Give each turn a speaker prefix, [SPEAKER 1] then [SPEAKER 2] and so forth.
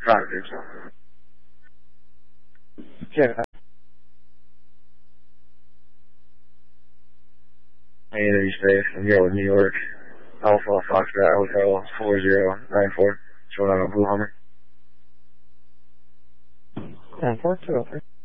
[SPEAKER 1] Roger. Yeah. Hey, there you space. I'm here with New York. Alpha Foxtrot Hotel 4094. Showing on a Blue Hummer.
[SPEAKER 2] 4203.